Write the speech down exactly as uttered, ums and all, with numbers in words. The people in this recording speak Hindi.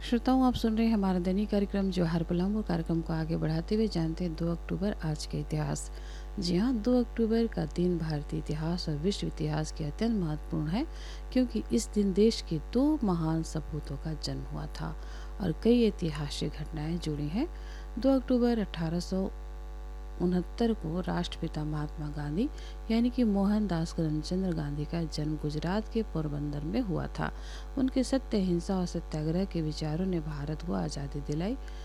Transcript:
श्रोताओं, आप सुन रहे हैं हमारा दैनिक कार्यक्रम जवाहर पलामू। कार्यक्रम को आगे बढ़ाते हुए जानते हैं दो अक्टूबर आज के इतिहास। जी हाँ, दो अक्टूबर का दिन भारतीय इतिहास और विश्व इतिहास के अत्यंत महत्वपूर्ण है, क्योंकि इस दिन देश के दो महान सपूतों का जन्म हुआ था और कई ऐतिहासिक घटनाएं जुड़ी हैं। दो अक्टूबर अठारह सौ उनहत्तर को राष्ट्रपिता महात्मा गांधी यानी कि मोहनदास करमचंद गांधी का जन्म गुजरात के पोरबंदर में हुआ था। उनके सत्य, अहिंसा और सत्याग्रह के विचारों ने भारत को आज़ादी दिलाई।